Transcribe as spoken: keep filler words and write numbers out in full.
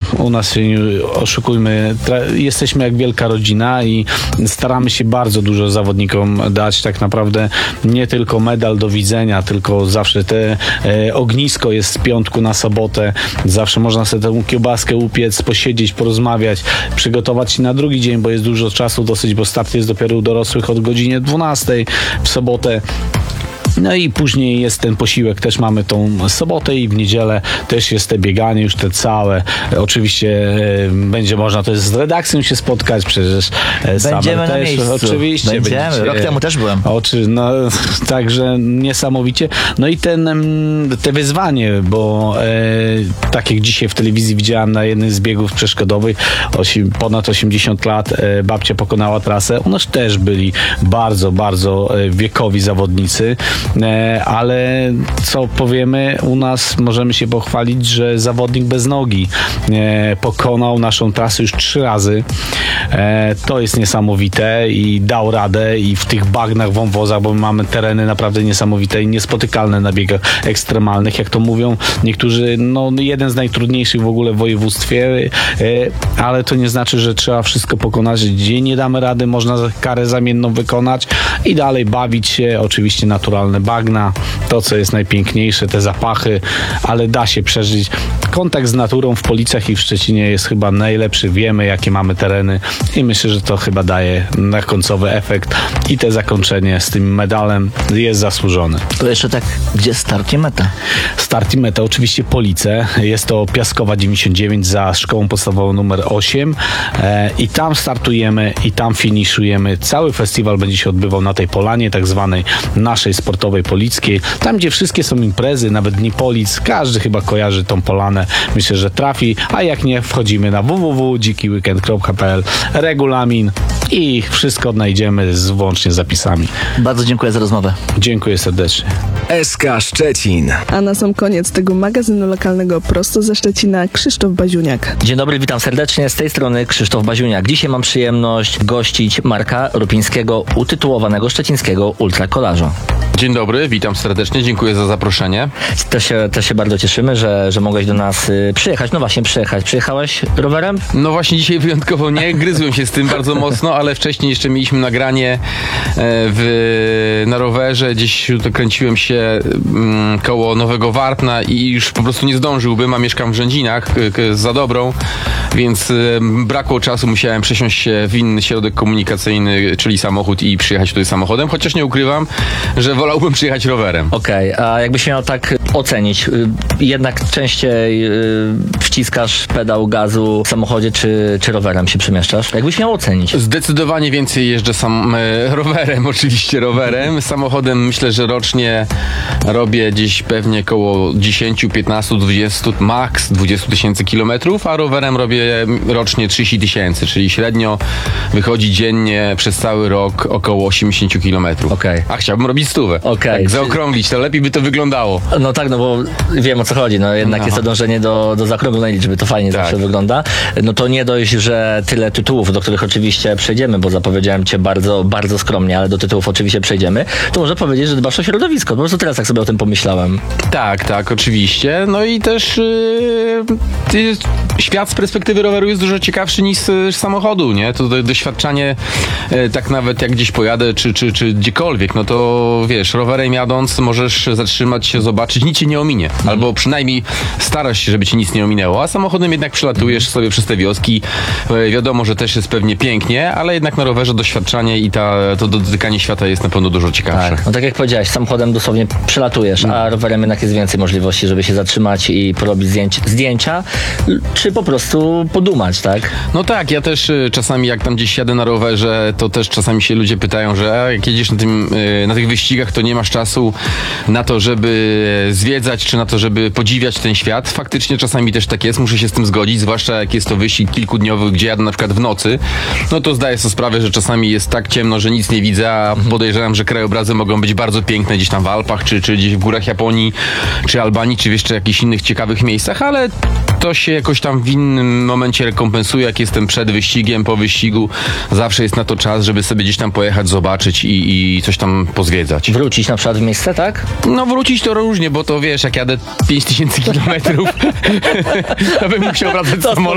u nas się nie oszukujmy, tra- jesteśmy jak wielka rodzina i staramy się bardzo dużo zawodnikom dać, tak naprawdę nie tylko medal do widzenia, tylko zawsze te e, ognisko jest z piątku na sobotę, zawsze można sobie tę kiełbaskę upiec, posiedzieć, porozmawiać, przygotować się na drugi dzień, bo jest dużo czasu dosyć, bo start jest dopiero u dorosłych od godziny dwunastej w sobotę. No i później jest ten posiłek, też mamy tą sobotę i w niedzielę też jest te bieganie już te całe. Oczywiście e, będzie można też z redakcją się spotkać, przecież e, Będziemy na też, miejscu. oczywiście. Będziemy, będziecie, rok temu też byłem. Oczy, no, także niesamowicie. No i ten, mm, te wyzwanie, bo e, tak jak dzisiaj w telewizji widziałem na jednym z biegów przeszkodowych, osi, ponad osiemdziesiąt lat e, babcia pokonała trasę. U nas też byli bardzo, bardzo e, wiekowi zawodnicy. E, ale co powiemy, u nas możemy się pochwalić, że zawodnik bez nogi e, pokonał naszą trasę już trzy razy. E, to jest niesamowite i dał radę i w tych bagnach, wąwozach, bo my mamy tereny naprawdę niesamowite i niespotykalne na biegach ekstremalnych, jak to mówią niektórzy, no jeden z najtrudniejszych w ogóle w województwie, e, ale to nie znaczy, że trzeba wszystko pokonać. Gdzie nie damy rady, można karę zamienną wykonać i dalej bawić się, oczywiście naturalne bagna, to co jest najpiękniejsze, te zapachy, ale da się przeżyć. Kontakt z naturą w Policach i w Szczecinie jest chyba najlepszy, wiemy jakie mamy tereny i myślę, że to chyba daje na końcowy efekt i te zakończenie z tym medalem jest zasłużone. To jeszcze tak, gdzie start i meta? Start i meta oczywiście Police, jest to Piaskowa dziewięćdziesiąt dziewięć za szkołą podstawową numer osiem e, i tam startujemy i tam finiszujemy. Cały festiwal będzie się odbywał na tej polanie tak zwanej naszej sportowej polickiej, tam gdzie wszystkie są imprezy, nawet Dni Polic, każdy chyba kojarzy tą polanę, myślę, że trafi, a jak nie, wchodzimy na w w w kropka dziki weekend kropka p l, regulamin i wszystko odnajdziemy z włącznie zapisami. Bardzo dziękuję za rozmowę. Dziękuję serdecznie. S K Szczecin. A na sam koniec tego magazynu lokalnego prosto ze Szczecina Krzysztof Baziuniak. Dzień dobry, witam serdecznie. Z tej strony Krzysztof Baziuniak. Dzisiaj mam przyjemność gościć Marka Rupińskiego, utytułowanego szczecińskiego ultrakolarza. Dzień dobry, witam serdecznie, dziękuję za zaproszenie. Też się, też się bardzo cieszymy, że, że mogłeś do nas y, przyjechać. No właśnie, przyjechać. Przyjechałeś rowerem? No właśnie dzisiaj wyjątkowo nie, gryzłem się z tym bardzo mocno, ale wcześniej jeszcze mieliśmy nagranie e, w, na rowerze, gdzieś to kręciłem się mm, koło Nowego Wartna i już po prostu nie zdążyłbym, a mieszkam w Rzędzinach k, k, za Dobrą, więc e, brakło czasu, musiałem przesiąść się w inny środek komunikacyjny, czyli samochód i przyjechać tutaj samochodem, chociaż nie ukrywam, że wolałbym przyjechać rowerem. Okej, okay, a jakbyś miał tak ocenić, y, jednak częściej y, wciskasz pedał gazu w samochodzie, czy, czy rowerem się przemieszczasz? Jakbyś miał ocenić? Zdecydowanie więcej jeżdżę sam e, rowerem, oczywiście rowerem. Samochodem myślę, że rocznie robię gdzieś pewnie koło dziesięć, piętnaście, dwadzieścia, max dwadzieścia tysięcy kilometrów, a rowerem robię rocznie trzydzieści tysięcy, czyli średnio wychodzi dziennie przez cały rok około osiemdziesiąt kilometrów. Okay. A chciałbym robić stówę. Okay. Tak zaokrąglić, to lepiej by to wyglądało. No tak, no bo wiem o co chodzi, no jednak no. jest to dążenie do, do zaokrąglonej liczby, to fajnie tak zawsze wygląda. No to nie dość, że tyle tytułów, do których oczywiście przejdziemy, bo zapowiedziałem cię bardzo, bardzo skromnie, ale do tytułów oczywiście przejdziemy, to może powiedzieć, że dbasz o środowisko. Po prostu teraz tak sobie o tym pomyślałem. Tak, tak, oczywiście. No i też yy, świat z perspektywy roweru jest dużo ciekawszy niż z samochodu, nie? To do, doświadczanie yy, tak nawet jak gdzieś pojadę, czy, czy, czy gdziekolwiek, no to wiesz, rowerem jadąc możesz zatrzymać się, zobaczyć, nic cię nie ominie. Mhm. Albo przynajmniej starasz się, żeby ci nic nie ominęło, a samochodem jednak przelatujesz mhm. sobie przez te wioski. Yy, wiadomo, że też jest pewnie pięknie, ale jednak na rowerze doświadczanie i ta, to dotykanie świata jest na pewno dużo ciekawsze. Tak. No tak jak powiedziałeś, samochodem dosłownie przelatujesz, a rowerem jednak jest więcej możliwości, żeby się zatrzymać i porobić zdjęć, zdjęcia, czy po prostu podumać, tak? No tak, ja też y, czasami jak tam gdzieś jadę na rowerze, to też czasami się ludzie pytają, że a, jak jedziesz na, tym, y, na tych wyścigach, to nie masz czasu na to, żeby zwiedzać, czy na to, żeby podziwiać ten świat. Faktycznie czasami też tak jest, muszę się z tym zgodzić, zwłaszcza jak jest to wyścig kilkudniowy, gdzie jadę na przykład w nocy, no to zdaję sobie sprawę, że czasami jest tak ciemno, że nic nie widzę, a podejrzewam, że krajobrazy mogą być bardzo piękne gdzieś tam w Alpach, czy, czy gdzieś w górach Japonii, czy Albanii, czy w jeszcze jakichś innych ciekawych miejscach, ale to się jakoś tam w innym momencie rekompensuje, jak jestem przed wyścigiem, po wyścigu. Zawsze jest na to czas, żeby sobie gdzieś tam pojechać, zobaczyć i, i coś tam pozwiedzać. Wrócić na przykład w miejsce, tak? No wrócić to różnie, bo to wiesz, jak jadę pięć tysięcy kilometrów, to bym musiał wracać samolotem.